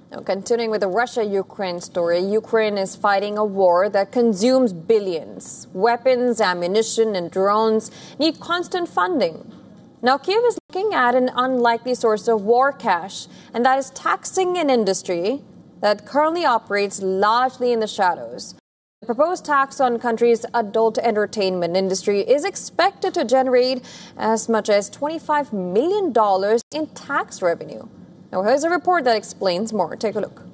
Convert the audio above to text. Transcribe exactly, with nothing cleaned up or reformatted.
Now, continuing with the Russia-Ukraine story, Ukraine is fighting a war that consumes billions. Weapons, ammunition, and drones need constant funding. Now, Kyiv is looking at an unlikely source of war cash, and that is taxing an industry that currently operates largely in the shadows. The proposed tax on country's adult entertainment industry is expected to generate as much as twenty-five million dollars in tax revenue. Now, here's a report that explains more. Take a look.